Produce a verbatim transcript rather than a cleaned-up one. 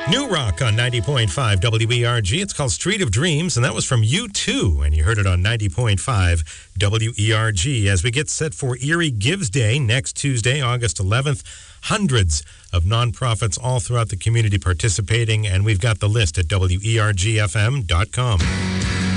New Rock on ninety point five W E R G. It's called Street of Dreams, and that was from U two, and you heard it on ninety point five W E R G. As we get set for Erie Gives Day next Tuesday, August eleventh, hundreds of nonprofits all throughout the community participating, and we've got the list at W E R G F M dot com.